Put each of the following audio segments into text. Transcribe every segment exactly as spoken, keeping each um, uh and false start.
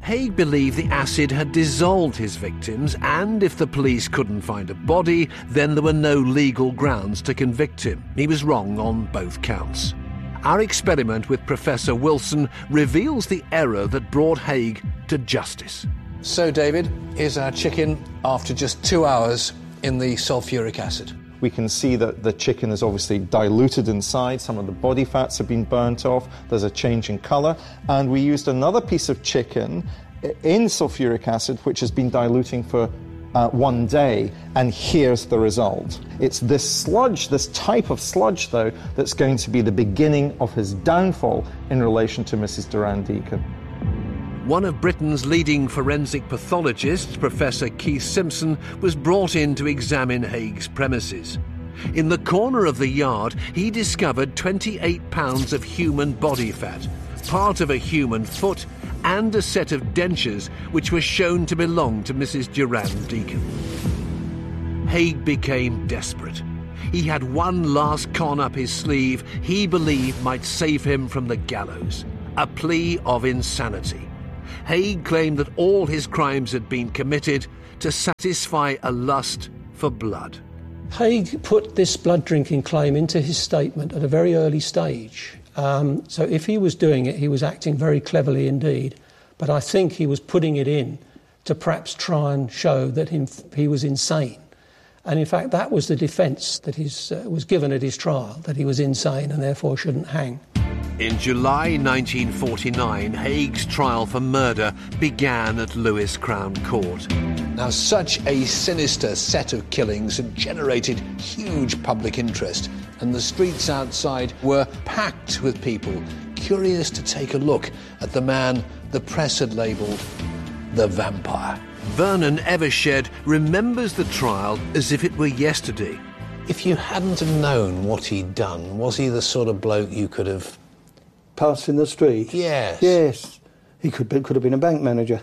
Haig believed the acid had dissolved his victims, and if the police couldn't find a body, then there were no legal grounds to convict him. He was wrong on both counts. Our experiment with Professor Wilson reveals the error that brought Haig to justice. So, David, here's our chicken after just two hours in the sulfuric acid. We can see that the chicken is obviously diluted inside. Some of the body fats have been burnt off. There's a change in colour. And we used another piece of chicken in sulfuric acid, which has been diluting for uh, one day. And here's the result. It's this sludge, this type of sludge, though, that's going to be the beginning of his downfall in relation to Missus Durand-Deacon. One of Britain's leading forensic pathologists, Professor Keith Simpson, was brought in to examine Haig's premises. In the corner of the yard, he discovered twenty-eight pounds of human body fat, part of a human foot, and a set of dentures which were shown to belong to Missus Durand-Deacon. Haig became desperate. He had one last con up his sleeve he believed might save him from the gallows, a plea of insanity. Haig claimed that all his crimes had been committed to satisfy a lust for blood. Haig put this blood drinking claim into his statement at a very early stage. Um, so if he was doing it, he was acting very cleverly indeed. But I think he was putting it in to perhaps try and show that he, he was insane. And in fact, that was the defence that his, uh, was given at his trial, that he was insane and therefore shouldn't hang. In July nineteen forty-nine, Haig's trial for murder began at Lewes Crown Court. Now, such a sinister set of killings had generated huge public interest, and the streets outside were packed with people curious to take a look at the man the press had labelled the vampire. Vernon Evershed remembers the trial as if it were yesterday. If you hadn't have known what he'd done, was he the sort of bloke you could have... passed in the street? Yes. Yes. He could be, could have been a bank manager.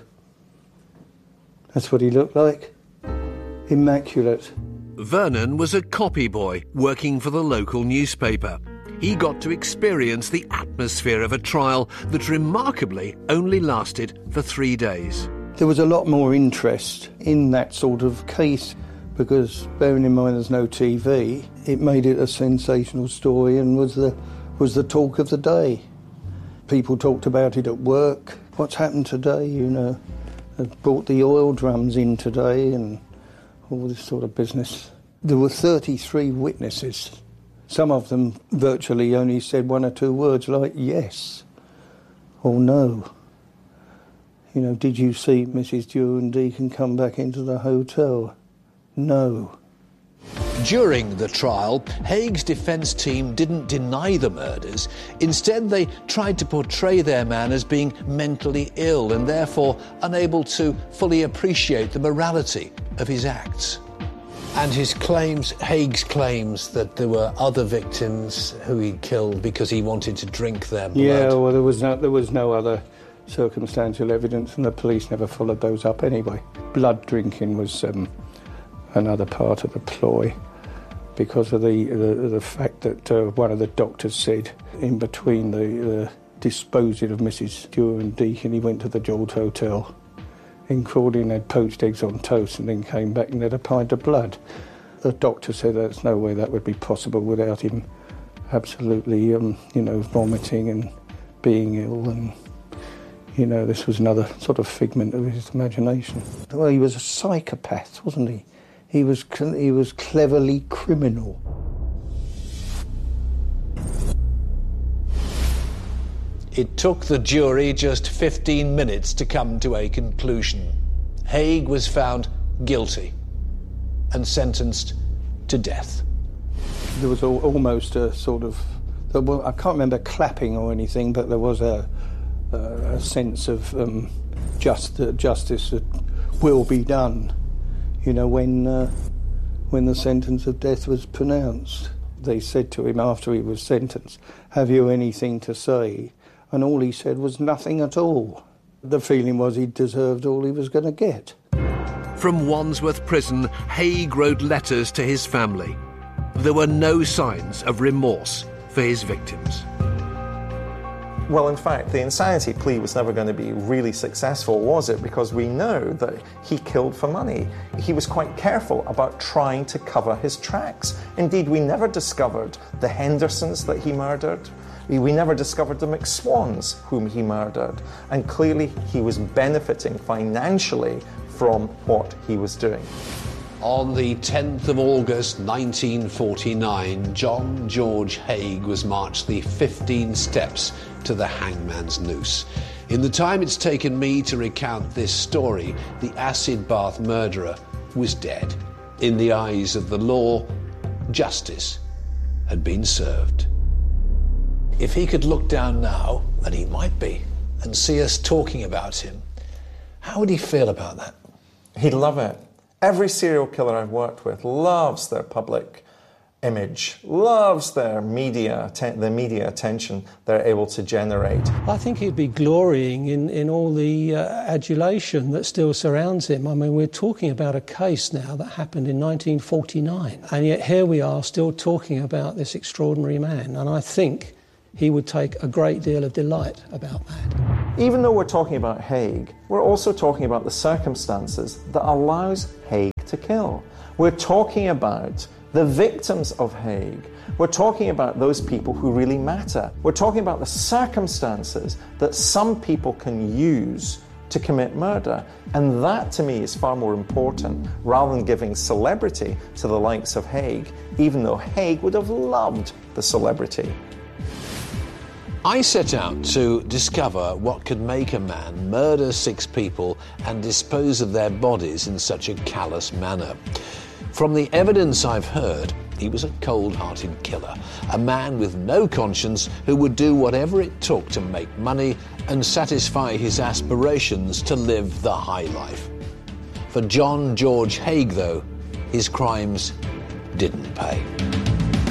That's what he looked like. Immaculate. Vernon was a copy boy working for the local newspaper. He got to experience the atmosphere of a trial that remarkably only lasted for three days. There was a lot more interest in that sort of case because, bearing in mind there's no T V, it made it a sensational story and was the, was the talk of the day. People talked about it at work. What's happened today, you know? They've brought the oil drums in today and all this sort of business. There were thirty-three witnesses. Some of them virtually only said one or two words like yes or no. You know, did you see Missus Durand-Deacon come back into the hotel? No. During the trial, Haig's defence team didn't deny the murders. Instead, they tried to portray their man as being mentally ill and therefore unable to fully appreciate the morality of his acts. And his claims, Haig's claims that there were other victims who he'd killed because he wanted to drink their blood. Yeah, well, there was no, there was no other circumstantial evidence, and the police never followed those up anyway. Blood drinking was um, another part of the ploy, because of the the, the fact that uh, one of the doctors said in between the uh, disposing of Missus Durand-Deacon, he went to the George Hotel in Crawley and had poached eggs on toast and then came back and had a pint of blood. The doctor said there's no way that would be possible without him absolutely, um, you know, vomiting and being ill, and, you know, this was another sort of figment of his imagination. Well, he was a psychopath, wasn't he? He was, he was cleverly criminal. It took the jury just fifteen minutes to come to a conclusion. Haig was found guilty and sentenced to death. There was al- almost a sort of, well, I can't remember clapping or anything, but there was a, a, a sense of um, just uh, justice that will be done. You know, when uh, when the sentence of death was pronounced, they said to him after he was sentenced, "Have you anything to say?" And all he said was nothing at all. The feeling was he deserved all he was going to get. From Wandsworth Prison, Haig wrote letters to his family. There were no signs of remorse for his victims. Well, in fact, the insanity plea was never going to be really successful, was it? Because we know that he killed for money. He was quite careful about trying to cover his tracks. Indeed, we never discovered the Hendersons that he murdered. We, we never discovered the McSwans whom he murdered. And clearly, he was benefiting financially from what he was doing. On the tenth of August nineteen forty-nine, John George Haigh was marched the fifteen steps to the hangman's noose. In the time it's taken me to recount this story, the acid bath murderer was dead. In the eyes of the law, justice had been served. If he could look down now, and he might be, and see us talking about him, how would he feel about that? He'd love it. Every serial killer I've worked with loves their public image, loves their media, the media attention they're able to generate. I think he'd be glorying in, in all the uh, adulation that still surrounds him. I mean, we're talking about a case now that happened in nineteen forty-nine, and yet here we are still talking about this extraordinary man, and I think he would take a great deal of delight about that. Even though we're talking about Haigh, we're also talking about the circumstances that allows Haigh to kill. We're talking about the victims of Haigh. We're talking about those people who really matter. We're talking about the circumstances that some people can use to commit murder. And that, to me, is far more important, rather than giving celebrity to the likes of Haigh, even though Haigh would have loved the celebrity. I set out to discover what could make a man murder six people and dispose of their bodies in such a callous manner. From the evidence I've heard, he was a cold-hearted killer, a man with no conscience who would do whatever it took to make money and satisfy his aspirations to live the high life. For John George Haigh, though, his crimes didn't pay.